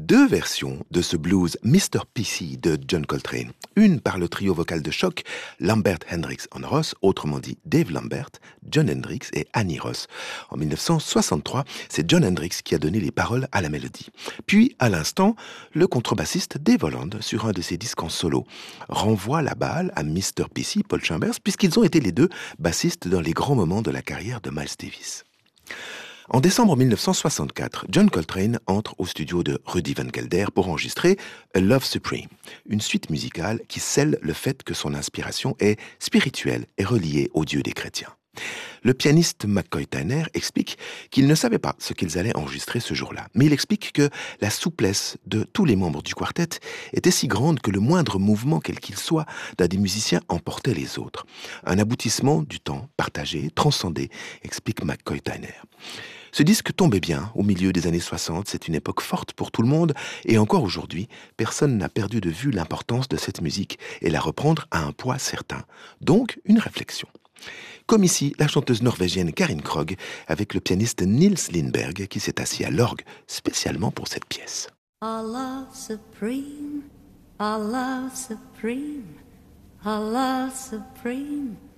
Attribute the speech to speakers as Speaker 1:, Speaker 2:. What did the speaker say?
Speaker 1: deux versions de ce blues Mr. PC de John Coltrane. Une par le trio vocal de choc Lambert, Hendricks and Ross, autrement dit Dave Lambert, John Hendricks et Annie Ross. En 1963, c'est John Hendricks qui a donné les paroles à la mélodie. Puis, à l'instant, le contrebassiste Dave Holland, sur un de ses disques en solo, renvoie la balle à Mr. PC, Paul Chambers, puisqu'ils ont été les deux bassistes dans les grands moments de la carrière de Miles Davis. En décembre 1964, John Coltrane entre au studio de Rudy Van Gelder pour enregistrer A Love Supreme, une suite musicale qui scelle le fait que son inspiration est spirituelle et reliée au Dieu des chrétiens. Le pianiste McCoy Tyner explique qu'il ne savait pas ce qu'ils allaient enregistrer ce jour-là, mais il explique que la souplesse de tous les membres du quartet était si grande que le moindre mouvement, quel qu'il soit, d'un des musiciens emportait les autres. Un aboutissement du temps partagé, transcendé, explique McCoy Tyner. Ce disque tombait bien au milieu des années 60, c'est une époque forte pour tout le monde, et encore aujourd'hui, personne n'a perdu de vue l'importance de cette musique et la reprendre à un poids certain. Donc, une réflexion. Comme ici, la chanteuse norvégienne Karin Krog avec le pianiste Nils Lindberg qui s'est assis à l'orgue spécialement pour cette pièce.
Speaker 2: Our love supreme, our love supreme, our love supreme.